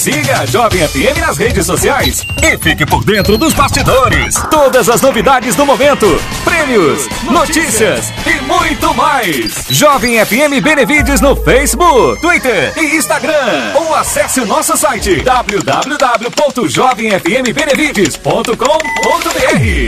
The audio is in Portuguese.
Siga a Jovem FM nas redes sociais e fique por dentro dos bastidores. Todas as novidades do momento, prêmios, notícias e muito mais. Jovem FM Benevides no Facebook, Twitter e Instagram. Ou acesse o nosso site www.jovemfmbenevides.com.br.